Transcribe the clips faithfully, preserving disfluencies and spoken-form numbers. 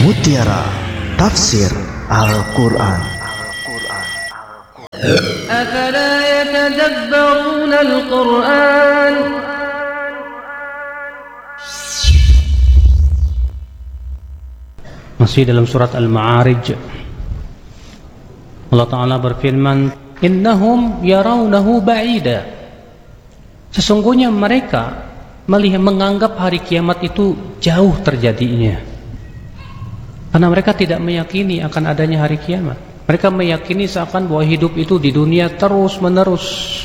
Mutiara Tafsir Al-Quran. أفلا يتدبرون القرآن Masih dalam surat Al-Ma'arij, Allah Ta'ala berfirman, innahum yarawnahu ba'ida. Sesungguhnya mereka melihat, menganggap hari kiamat itu jauh terjadinya, karena mereka tidak meyakini akan adanya hari kiamat. Mereka meyakini seakan bahwa hidup itu di dunia terus menerus,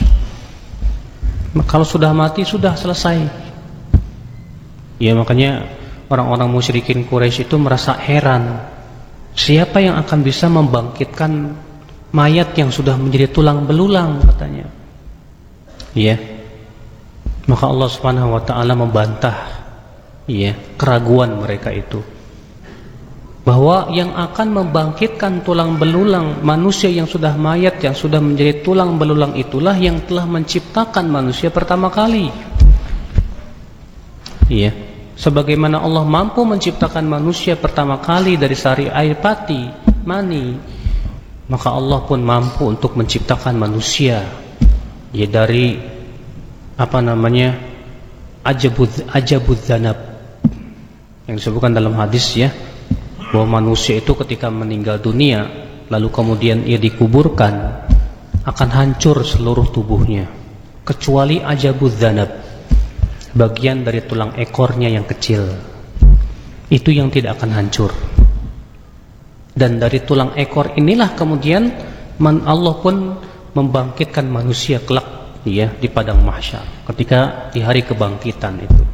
kalau sudah mati sudah selesai. Ya, makanya orang-orang musyrikin Quraisy itu merasa heran, siapa yang akan bisa membangkitkan mayat yang sudah menjadi tulang belulang, katanya. Ya, maka Allah Subhanahu wa Ta'ala membantah, ya, keraguan mereka itu, bahwa yang akan membangkitkan tulang belulang manusia yang sudah mayat, yang sudah menjadi tulang belulang, itulah yang telah menciptakan manusia pertama kali. Iya, sebagaimana Allah mampu menciptakan manusia pertama kali dari sari air pati, mani, maka Allah pun mampu untuk menciptakan manusia, ya, dari apa namanya, ajabud ajabud dzanab, yang disebutkan dalam hadis, ya, bahwa manusia itu ketika meninggal dunia lalu kemudian ia dikuburkan, akan hancur seluruh tubuhnya kecuali ajabud dzanab, bagian dari tulang ekornya yang kecil, itu yang tidak akan hancur. Dan dari tulang ekor inilah kemudian Allah pun membangkitkan manusia kelak, ya, di padang mahsyar, ketika di hari kebangkitan itu.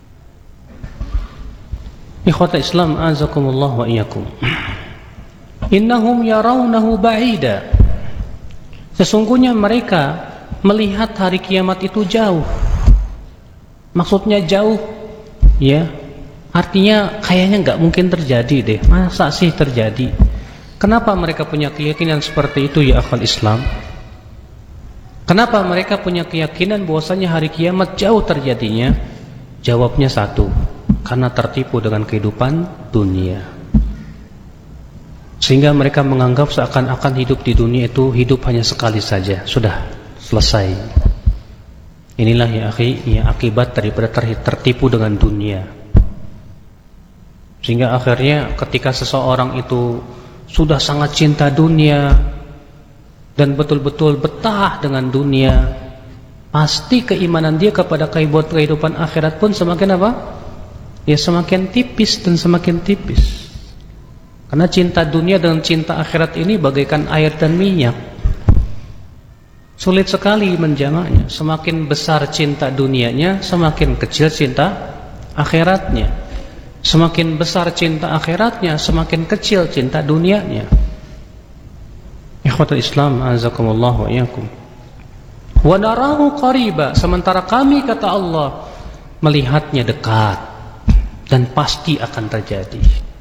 Ikhwata Islam azakumullah wa iyyakum. Innahum yarawnahu ba'ida. Sesungguhnya mereka melihat hari kiamat itu jauh. Maksudnya jauh, ya, artinya kayaknya nggak mungkin terjadi deh. Masa sih terjadi? Kenapa mereka punya keyakinan seperti itu, ya akhwal Islam? Kenapa mereka punya keyakinan bahwasanya hari kiamat jauh terjadinya? Jawabnya satu, karena tertipu dengan kehidupan dunia, sehingga mereka menganggap seakan-akan hidup di dunia itu hidup hanya sekali saja, sudah selesai. Inilah, ya akhi, ya, akibat daripada tertipu dengan dunia. Sehingga akhirnya ketika seseorang itu sudah sangat cinta dunia dan betul-betul betah dengan dunia, pasti keimanan dia kepada kehidupan akhirat pun semakin apa? Ya, semakin tipis dan semakin tipis. Karena cinta dunia dan cinta akhirat ini bagaikan air dan minyak, sulit sekali menjamaknya. Semakin besar cinta dunianya, semakin kecil cinta akhiratnya. Semakin besar cinta akhiratnya, semakin kecil cinta dunianya. Ikhwatul Islam azakumullah wa iyyakum. Wa narahu qariba, sementara kami, kata Allah, melihatnya dekat dan pasti akan terjadi.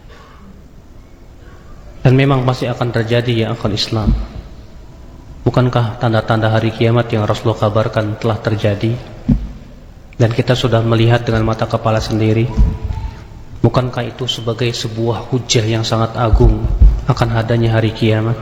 Dan memang pasti akan terjadi, ya akhwal Islam. Bukankah tanda-tanda hari kiamat yang Rasulullah kabarkan telah terjadi dan kita sudah melihat dengan mata kepala sendiri? Bukankah itu sebagai sebuah hujah yang sangat agung akan adanya hari kiamat?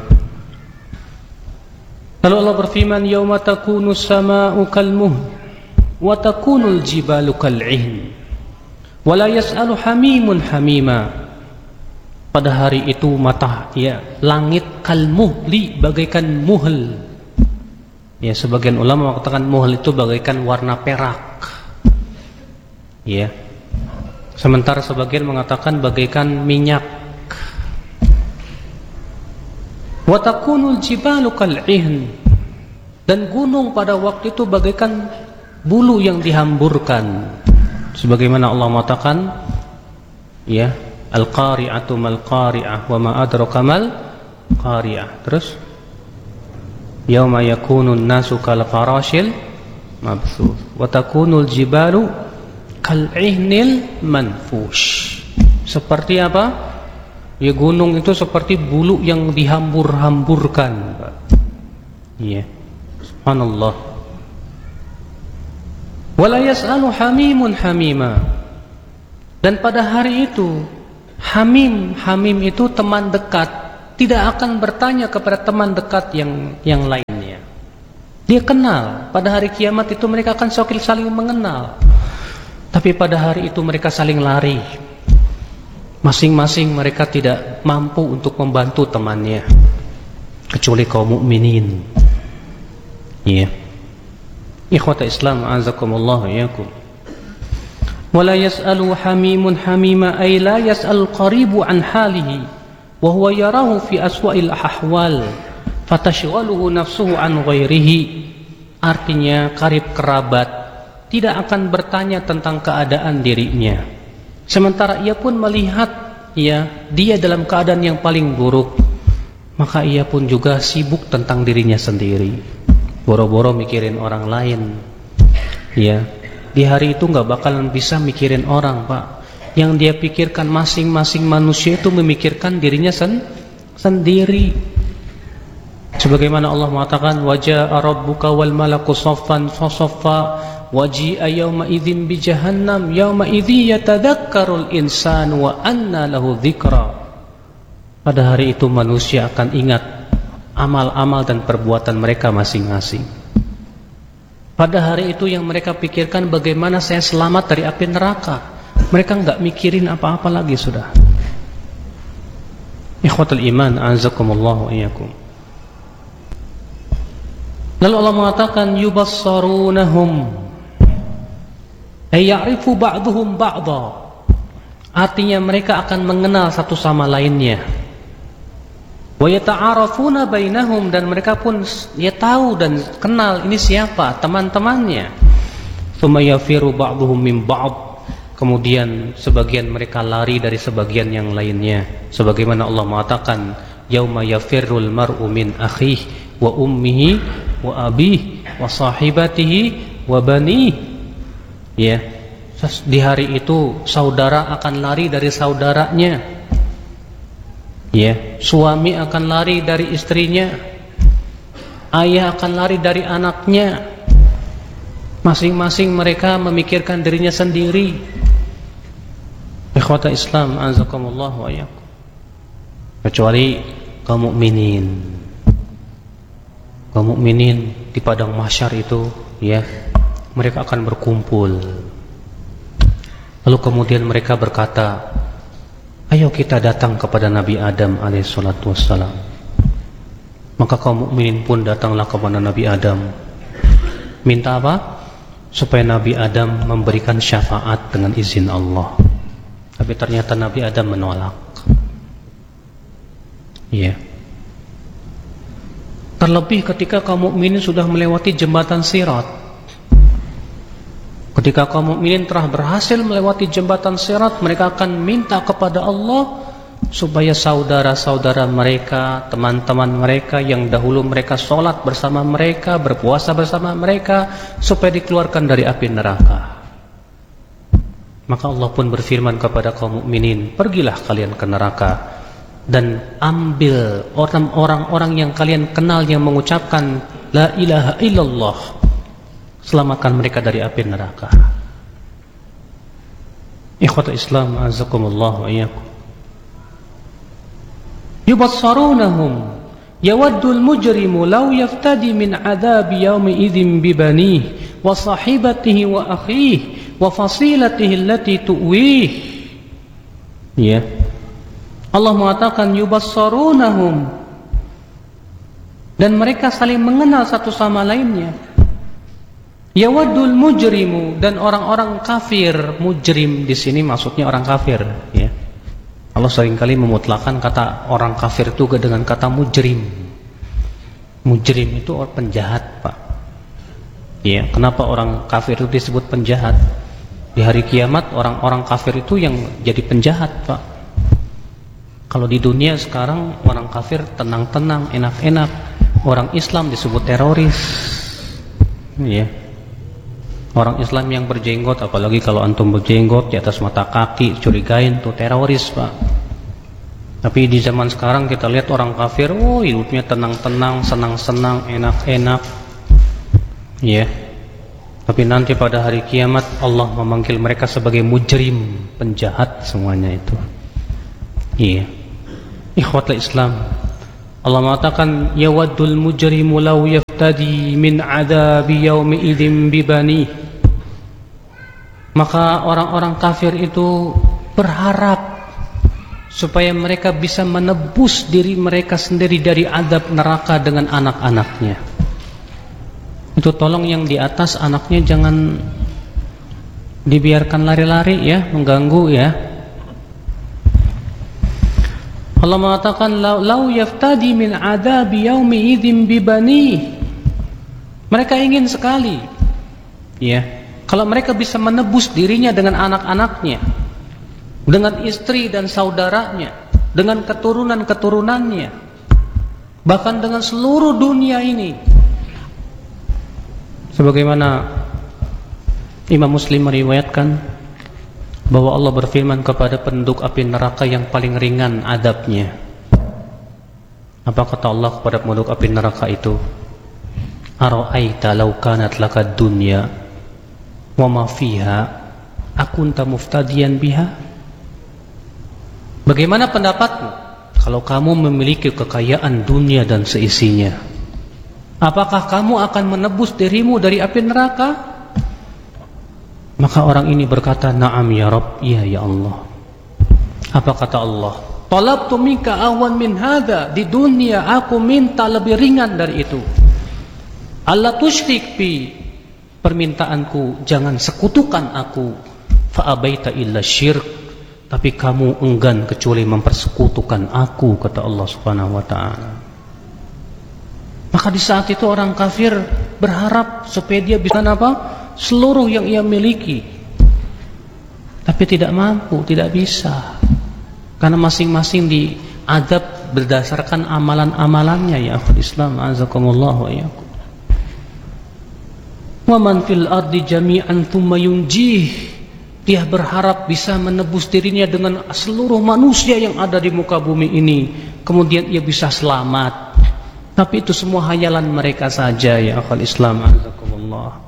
Lalu Allah berfirman, yauma takunu samaa'u kalmuhl wa takunul jibalu kal'ihn wa la yas'alu hamimun hamima. Pada hari itu mata, ya, langit kalmuhli, bagaikan muhl. Ya, sebagian ulama mengatakan muhl itu bagaikan warna perak. Ya. Sementara sebagian mengatakan bagaikan minyak. Wa takunul jibalu kal'ihn, dan gunung pada waktu itu bagaikan bulu yang dihamburkan. Sebagaimana Allah mengatakan, ya, al-qari'atu mal qari'ah wa ma adraka mal qari'ah. Terus yauma yakunun nasu kal farashil mabthuth wa takunul jibalu kal ihnil manfush. Seperti apa? Ya, gunung itu seperti bulu yang dihambur-hamburkan. Iya, subhanallah. Wala yas'alu hamimun hamima, dan pada hari itu Hamim, hamim itu teman dekat, tidak akan bertanya kepada teman dekat yang yang lainnya. Dia kenal. Pada hari kiamat itu mereka akan saling mengenal. Tapi pada hari itu mereka saling lari. Masing-masing mereka tidak mampu untuk membantu temannya, kecuali kaum mukminin. Ya. Ikhwata Islam, azakumullah iyakum. Wala yas'alu hamimun hamima ay la yas'al qaribu an halihi wa huwa yarahu fi aswa'il ahwal fatashghaluhu nafsuhu an ghairihi. Artinya karib kerabat tidak akan bertanya tentang keadaan dirinya, sementara ia pun melihat ya dia dalam keadaan yang paling buruk, maka ia pun juga sibuk tentang dirinya sendiri, boro-boro mikirin orang lain. Ya, di hari itu nggak bakalan bisa mikirin orang, Pak. Yang dia pikirkan, masing-masing manusia itu memikirkan dirinya sen sendiri. Sebagaimana Allah mengatakan, waja'a rabbuka wal malaku saffan fasaffa waji'a yawma idzin bi jahannam yawma idzi yatadhakkarul insanu wa anna lahu dzikra. Pada hari itu manusia akan ingat amal-amal dan perbuatan mereka masing-masing. Pada hari itu yang mereka pikirkan bagaimana saya selamat dari api neraka. Mereka enggak mikirin apa-apa lagi sudah. Ikhwatul iman, azakumullah wa iyyakum. Lalu Allah mengatakan yubassarunahum ay ya'rifu ba'duhum ba'dha. Artinya mereka akan mengenal satu sama lainnya. Wa yata'arafuna bainahum, dan mereka pun ya tahu dan kenal ini siapa teman-temannya. Tsumma yafiru ba'duhum min ba'd. Kemudian sebagian mereka lari dari sebagian yang lainnya. Sebagaimana Allah mengatakan yauma yafirrul mar'u min akhihi wa ummihi wa abihi wa sahibatihi wa banihi. Ya, di hari itu saudara akan lari dari saudaranya. Ya, suami akan lari dari istrinya. Ayah akan lari dari anaknya. Masing-masing mereka memikirkan dirinya sendiri. Ikhwata Islam, azakumullah wa iyyakum. Kecuali kaum mukminin. Kaum mukminin di padang mahsyar itu, ya, mereka akan berkumpul. Lalu kemudian mereka berkata, ayo kita datang kepada Nabi Adam alaihissalatu wassalam. Maka kaum mukminin pun datanglah kepada Nabi Adam. Minta apa? Supaya Nabi Adam memberikan syafaat dengan izin Allah. Tapi ternyata Nabi Adam menolak. Iya. Terlebih ketika kaum mukminin sudah melewati jembatan Sirat. Ketika kaum mukminin telah berhasil melewati jembatan Sirat, mereka akan minta kepada Allah supaya saudara-saudara mereka, teman-teman mereka yang dahulu mereka sholat bersama mereka, berpuasa bersama mereka, supaya dikeluarkan dari api neraka. Maka Allah pun berfirman kepada kaum mukminin, pergilah kalian ke neraka dan ambil orang-orang yang kalian kenal yang mengucapkan la ilaha illallah, selamatkan mereka dari api neraka. Ikhwata Islam, azakumullah wa iyyakum. Yubassarunahum yawaddul mujrimu law yaftadi min adzabi yaumi idzin bi banihi wa sahibatihi wa akhihi wa fasilatihi allati tu'wih. Ya. Allah mengatakan yubassarunahum, dan mereka saling mengenal satu sama lainnya. Yawaddul mujrimu, dan orang-orang kafir. Mujrim di sini maksudnya orang kafir, ya. Allah seringkali memutlakan kata orang kafir itu dengan kata mujrim. Mujrim itu orang penjahat, Pak. Ya, kenapa orang kafir itu disebut penjahat? Di hari kiamat orang-orang kafir itu yang jadi penjahat, Pak. Kalau di dunia sekarang orang kafir tenang-tenang, enak-enak. Orang Islam disebut teroris. Ya. Orang Islam yang berjenggot, apalagi kalau antum berjenggot di atas mata kaki, curigain tuh teroris, Pak. Tapi di zaman sekarang kita lihat orang kafir, oh hidupnya tenang-tenang, senang-senang, enak-enak. Ya. Tapi nanti pada hari kiamat Allah memanggil mereka sebagai mujrim, penjahat semuanya itu. Iya. Ikhwatul Islam, Allah mengatakan yawaddul mujrimu law yaftadi min adabi yaumi idzin bibani. Maka orang-orang kafir itu berharap supaya mereka bisa menebus diri mereka sendiri dari azab neraka dengan anak-anaknya. Itu tolong yang di atas anaknya jangan dibiarkan lari-lari ya, mengganggu ya. Allah mengatakan lau yaftadi min adabi yaumi idzin bibani. Mereka ingin sekali ya, kalau mereka bisa menebus dirinya dengan anak-anaknya, dengan istri dan saudaranya, dengan keturunan-keturunannya, bahkan dengan seluruh dunia ini. Sebagaimana Imam Muslim meriwayatkan bahwa Allah berfirman kepada penduduk api neraka yang paling ringan adabnya. Apa kata Allah kepada penduduk api neraka itu? Ara'aita law kanat laka dunya wa ma fiha akunta muftadiyan biha. Bagaimana pendapatmu kalau kamu memiliki kekayaan dunia dan seisinya? Apakah kamu akan menebus dirimu dari api neraka? Maka orang ini berkata, "Na'am ya Rabb, iya ya Allah." Apa kata Allah? "Talabtu minka ahwan min hadza." Di dunia aku minta lebih ringan dari itu. Allah tusyrik bi. Permintaanku, jangan sekutukan aku. Fa abaita illa syirk. Tapi kamu enggan kecuali mempersekutukan aku, kata Allah Subhanahu wa taala. Maka di saat itu orang kafir berharap supaya dia bisa apa? Seluruh yang ia miliki, tapi tidak mampu, tidak bisa, karena masing-masing diadab berdasarkan amalan-amalannya. Ya akhul Islam, azakumullah wa iyyakum. Wa man fil ardi jami'an thumma yunjih. Dia berharap bisa menebus dirinya dengan seluruh manusia yang ada di muka bumi ini, kemudian ia bisa selamat. Tapi itu semua hayalan mereka saja. Ya akhul Islam, azakumullah.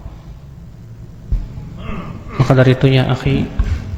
Maka dari itu ya akhi,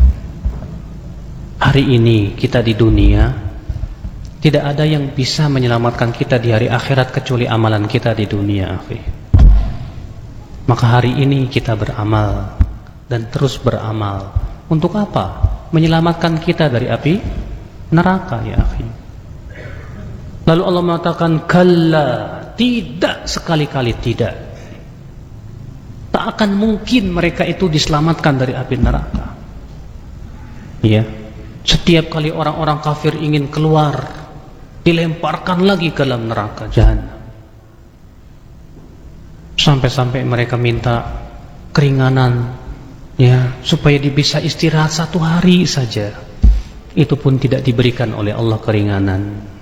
hari ini kita di dunia tidak ada yang bisa menyelamatkan kita di hari akhirat kecuali amalan kita di dunia, akhi. Maka hari ini kita beramal dan terus beramal. Untuk apa? Menyelamatkan kita dari api neraka, ya akhi. Lalu Allah mengatakan kalla, tidak, sekali-kali tidak. Tak akan mungkin mereka itu diselamatkan dari api neraka. Ya, setiap kali orang-orang kafir ingin keluar, dilemparkan lagi ke dalam neraka jahanam. Sampai-sampai mereka minta keringanan, ya, supaya bisa istirahat satu hari saja. Itu pun tidak diberikan oleh Allah keringanan.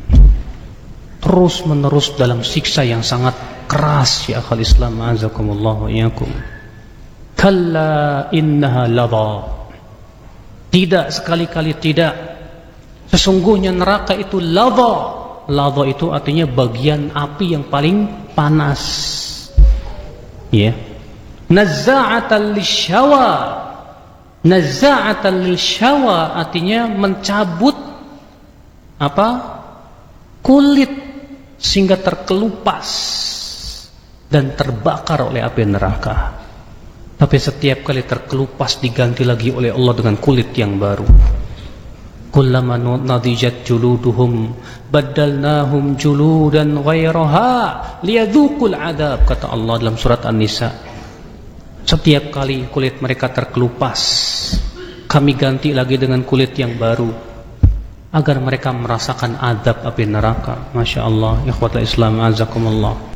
Terus menerus dalam siksa yang sangat keras, ya akhal Islam, azakumullah wa iyyakum. Kalla innaha ladha. Tidak, sekali-kali tidak. Sesungguhnya neraka itu ladha. Ladha itu artinya bagian api yang paling panas. Ya. Nazza'atan lisyawa. Nazza'atan lisyawa artinya mencabut apa? Kulit sehingga terkelupas dan terbakar oleh api neraka. Tapi setiap kali terkelupas diganti lagi oleh Allah dengan kulit yang baru. Kullama nadijat juluduhum baddalnahum juludan ghairaha liyadzuqul adab, kata Allah dalam surat An-Nisa. Setiap kali kulit mereka terkelupas, kami ganti lagi dengan kulit yang baru agar mereka merasakan adab api neraka. Masya Allah, ikhwatul Islam, azakumullah.